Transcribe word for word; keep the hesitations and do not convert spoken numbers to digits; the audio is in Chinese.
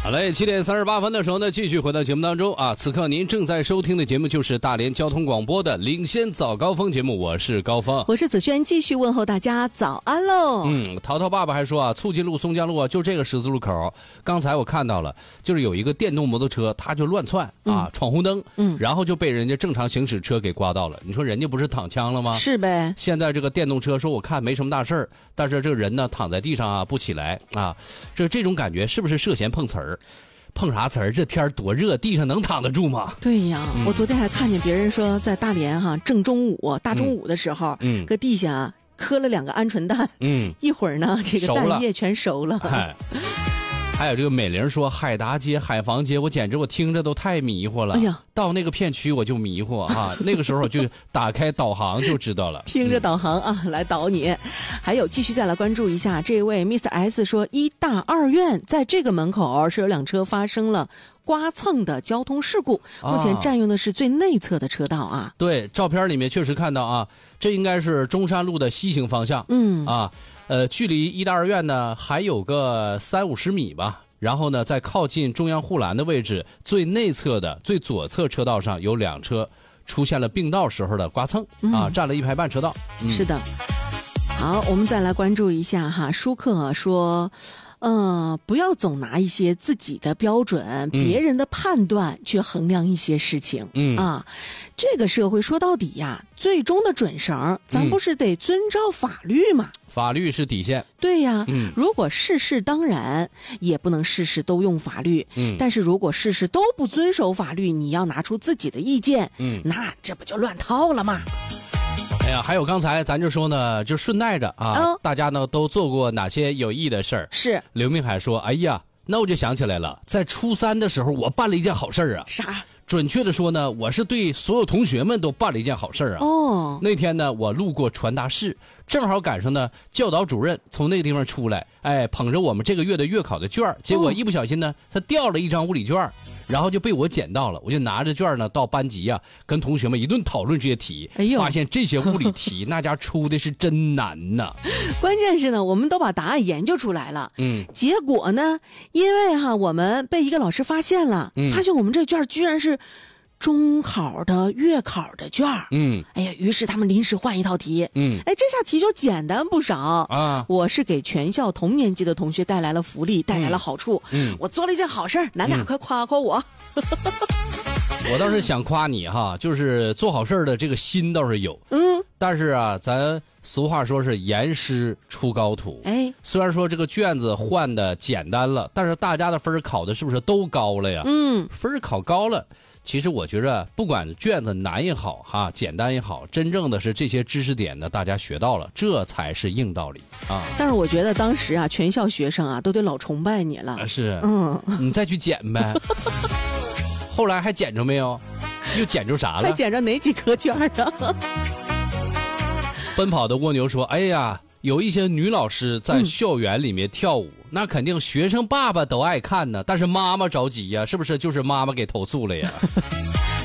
好嘞，七点三十八分的时候呢，继续回到节目当中啊。此刻您正在收听的节目就是大连交通广播的领先早高峰节目，我是高峰， 我是子轩，继续问候大家早安喽。 嗯，淘淘爸爸还说啊，促进路、松江路啊，就这个十字路口，刚才我看到了，就是有一个电动摩托车，他就乱窜啊，嗯、闯红灯，嗯，然后就被人家正常行驶车给刮到了。你说人家不是躺枪了吗？ 是呗。 现在这个电动车说我看没什么大事儿，但是这个人呢躺在地上啊不起来啊，这这种感觉是不是涉嫌碰瓷儿？碰啥瓷儿？这天多热，地上能躺得住吗？ 对呀、嗯，我昨天还看见别人说，在大连哈正中午大中午的时候， 嗯， 搁地下磕了两个鹌鹑蛋， 嗯， 一会儿呢这个蛋液全熟了。 哎，还有这个美玲说海达街、海防街，我简直我听着都太迷糊了。哎呀，到那个片区我就迷糊啊，那个时候就打开导航就知道了， 听着导航啊、嗯、来导你。还有继续再来关注一下，这位 Mister S 说，一大二院在这个门口是有辆车发生了刮蹭的交通事故，目前占用的是最内侧的车道啊。 啊对，照片里面确实看到啊，这应该是中山路的西行方向。 嗯啊，呃，距离一大二院呢还有个三五十米吧。然后呢，在靠近中央护栏的位置，最内侧的最左侧车道上有两车出现了并道时候的刮蹭、嗯、啊，占了一排半车道。 嗯、是的。好，我们再来关注一下哈，舒克、啊、说。嗯，不要总拿一些自己的标准、别人的判断去衡量一些事情。嗯啊，这个社会说到底呀，最终的准绳，咱不是得遵照法律吗？ 嗯、法律是底线。 对呀， 嗯， 如果事事当然，也不能事事都用法律。嗯，但是如果事事都不遵守法律，你要拿出自己的意见，嗯，那这不就乱套了吗？ 哎呀，还有刚才咱就说呢，就顺带着啊、哦，大家呢都做过哪些有益的事儿？ 是刘明海说，哎呀，那我就想起来了，在初三的时候，我办了一件好事儿啊。 啥？ 准确的说呢，我是对所有同学们都办了一件好事儿啊。 哦， 那天呢，我路过传达室，正好赶上呢，教导主任从那个地方出来，哎，捧着我们这个月的月考的卷儿，结果一不小心呢，他掉了一张物理卷儿。然后就被我捡到了，我就拿着卷呢到班级啊，跟同学们一顿讨论这些题， 哎呦， 发现这些物理题那家出的是真难呐。 关键是呢，我们都把答案研究出来了， 嗯， 结果呢，因为哈我们被一个老师发现了，嗯、发现我们这卷居然是中考的月考的卷， 嗯， 哎呀，于是他们临时换一套题， 嗯， 哎，这下题就简单不少啊！ 我是给全校同年级的同学带来了福利，带来了好处， 嗯， 我做了一件好事儿，咱俩快夸夸我。嗯、 我倒是想夸你哈，就是做好事的这个心倒是有， 嗯， 但是啊，咱俗话说是严师出高徒， 哎， 虽然说这个卷子换的简单了，但是大家的分考的是不是都高了呀？ 嗯， 分考高了。其实我觉着，不管卷子难也好，哈，简单也好，真正的是这些知识点呢，大家学到了，这才是硬道理啊。 但是我觉得当时啊，全校学生啊，都得老崇拜你了。 啊是， 嗯， 你再去捡呗。后来还捡着没有？又捡着啥了？ 还捡着哪几科卷啊？ 奔跑的蜗牛说：“哎呀。”有一些女老师在校园里面跳舞、嗯、那肯定学生爸爸都爱看呢，但是妈妈着急呀，是不是就是妈妈给投诉了呀？